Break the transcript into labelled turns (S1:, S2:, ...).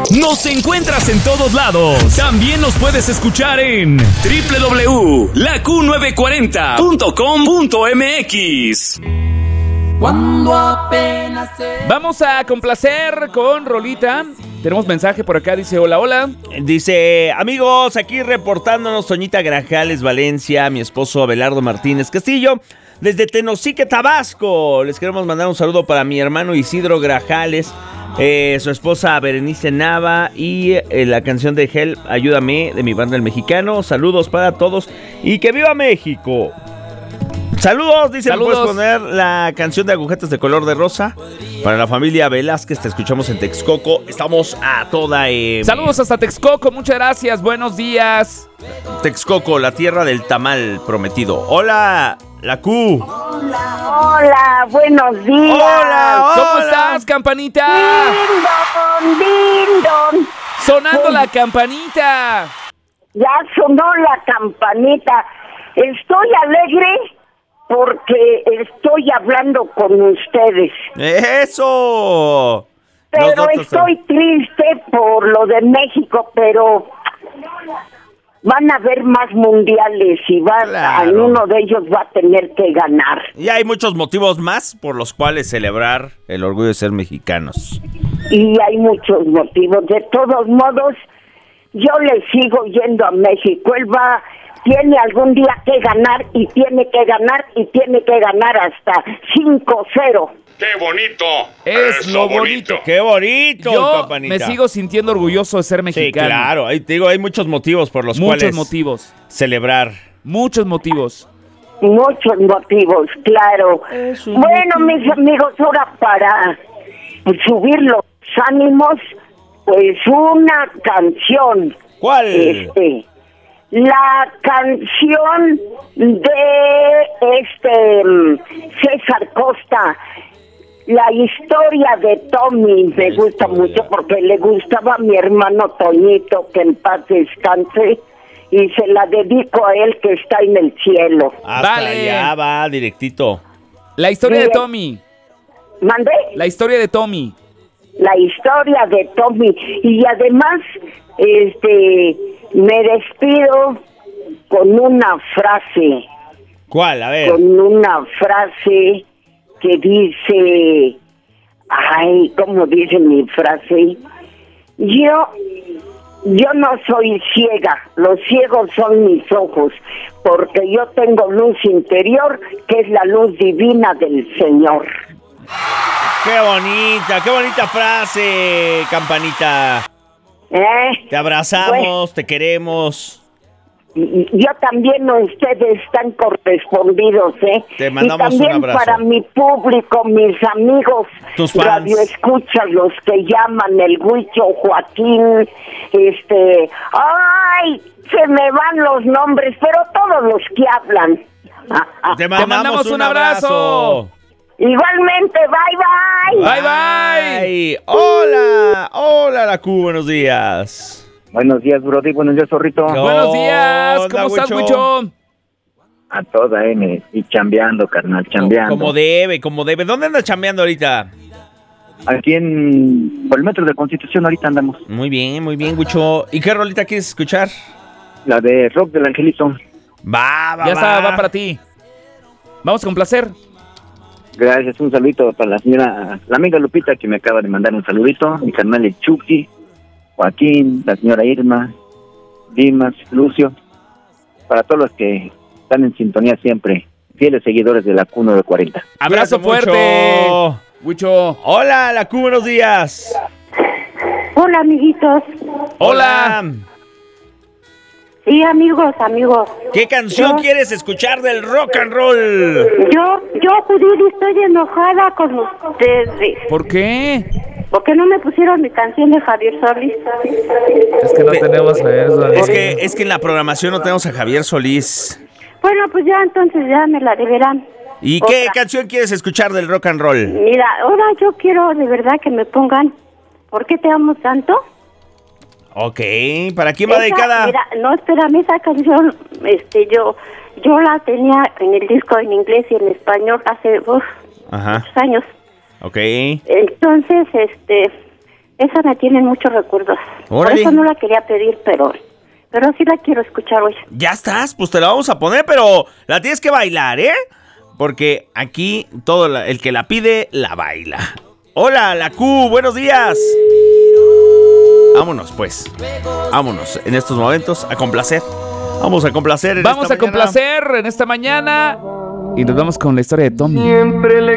S1: Nos encuentras en todos lados. También nos puedes escuchar en www.laq940.com.mx.
S2: Cuando apenas
S3: Vamos a complacer con rolita. Tenemos mensaje por acá, dice hola, hola.
S4: Dice, amigos, aquí reportándonos Toñita Grajales Valencia, mi esposo Abelardo Martínez Castillo, desde Tenosique, Tabasco. Les queremos mandar un saludo para mi hermano Isidro Grajales, su esposa Berenice Nava y la canción de Help, Ayúdame, de mi banda El Mexicano. Saludos para todos y que viva México. Saludos, dice,
S3: Saludos.
S4: ¿puedes poner la canción de Agujetas de Color de Rosa? Para la familia Velázquez, te escuchamos en Texcoco. Estamos a toda...
S3: Saludos hasta Texcoco, muchas gracias, buenos días.
S4: Texcoco, la tierra del tamal prometido. Hola, la Q.
S5: Hola, buenos días.
S4: Hola,
S3: ¿Cómo estás, campanita?
S5: Ding dong.
S3: Sonando la campanita.
S5: Ya sonó la campanita. Estoy alegre porque estoy hablando con ustedes.
S4: ¡Eso!
S5: Pero
S4: Nosotros
S5: estoy triste por lo de México, pero van a haber más mundiales y
S4: Claro.
S5: en uno de ellos va a tener que ganar.
S4: Y hay muchos motivos más por los cuales celebrar el orgullo de ser mexicanos.
S5: Y hay muchos motivos. De todos modos, yo le sigo yendo a México. Él tiene algún día que ganar y tiene que ganar y tiene que ganar hasta 5-0.
S6: ¡Qué bonito!
S3: Es lo bonito.
S4: ¡Qué bonito,
S3: Yo
S4: campanita!
S3: me sigo sintiendo orgulloso de ser
S4: Sí,
S3: mexicano.
S4: claro. Ahí te digo, hay muchos motivos por los
S3: Muchos
S4: cuales
S3: motivos.
S4: celebrar.
S3: Muchos motivos.
S5: Muchos motivos, claro. Bueno, mis amigos, ahora para subir los ánimos, pues una canción.
S4: ¿Cuál?
S5: La canción de César Costa, la historia de Tommy, me gusta mucho porque le gustaba a mi hermano Toñito, que en paz descanse, y se la dedico a él que está en el cielo.
S4: Hasta
S3: Vale.
S4: allá va, directito.
S3: La historia de
S5: Mire.
S3: Tommy.
S5: ¿Mandé?
S3: La historia de Tommy.
S5: La historia de Tommy. Y además, me despido con una frase.
S4: ¿Cuál? A ver.
S5: Con una frase que dice, ay, ¿cómo dice mi frase? Yo no soy ciega, los ciegos son mis ojos, porque yo tengo luz interior, que es la luz divina del Señor.
S4: Qué bonita frase, campanita. Te abrazamos, te queremos.
S5: Yo también, ustedes están correspondidos,
S4: Te mandamos
S5: y también
S4: un abrazo.
S5: para mi público, mis amigos,
S4: Tus fans.
S5: radioescuchas, los que llaman el Huicho, Joaquín, ay, se me van los nombres, pero todos los que hablan.
S4: Te
S3: mandamos un abrazo.
S5: Igualmente, bye, bye.
S3: Bye, bye.
S4: Ay, hola, la Q, buenos días.
S7: Buenos días, Brody. Buenos días, Zorrito.
S3: Buenos días.
S4: onda,
S3: ¿Cómo estás,
S4: Huicho?
S3: Huicho?
S7: A toda M. Y chambeando, carnal, chambeando.
S4: Como debe. ¿Dónde andas chambeando ahorita?
S7: Aquí por el metro de Constitución ahorita andamos.
S4: Muy bien, Huicho. ¿Y qué rolita quieres escuchar?
S7: La de Rock del Angelito.
S4: Va.
S3: Ya está, va para ti. Vamos a complacer.
S7: Gracias, un saludito para la amiga Lupita que me acaba de mandar un saludito. Mi carnal el Chucky, Joaquín, la señora Irma, Dimas, Lucio. Para todos los que están en sintonía siempre, fieles seguidores de la Q940.
S3: Abrazo
S4: Cuídate
S3: fuerte.
S4: mucho.
S3: Huicho.
S4: Hola, la Q, buenos días.
S5: Hola, amiguitos.
S4: Hola.
S5: Sí, amigos.
S4: ¿Qué canción quieres escuchar del rock and roll?
S5: Yo, Judith, estoy enojada con ustedes.
S3: ¿Por qué?
S5: ¿Por qué no me pusieron mi canción de Javier Solís?
S3: Es que no tenemos a eso.
S4: Es que en la programación no tenemos a Javier Solís.
S5: Bueno, pues ya entonces ya me la deberán.
S4: ¿Y
S5: Otra.
S4: qué canción quieres escuchar del rock and roll?
S5: Mira, ahora yo quiero de verdad que me pongan ¿Por qué te amo tanto?
S4: Ok, ¿para quién va
S5: Esa,
S4: dedicada?
S5: Mira, no, espérame, esa canción, yo la tenía en el disco en inglés y en español hace
S4: Ajá,
S5: muchos años.
S4: ok.
S5: Entonces,
S6: Esa me tiene muchos recuerdos.
S4: Órale.
S6: Por eso no la quería pedir, pero sí la quiero escuchar hoy.
S4: Ya estás, pues te la vamos a poner, pero la tienes que bailar, ¿eh? Porque aquí el que la pide, la baila. Hola, la Q, buenos días. Vámonos, pues. Vámonos en estos momentos a complacer. Vamos a complacer en
S3: Vamos
S4: esta
S3: a complacer en esta mañana. Y nos vamos con la historia de Tommy.
S2: Siempre le